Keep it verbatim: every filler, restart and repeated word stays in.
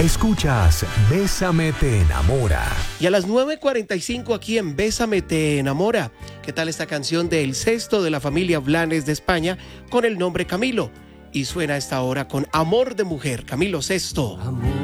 Escuchas Bésame te enamora. Y a las nueve cuarenta y cinco aquí en Bésame te enamora. ¿Qué tal esta canción del sexto de la familia Blanes de España con el nombre Camilo? Y suena a esta hora con Amor de Mujer, Camilo Sesto. Amor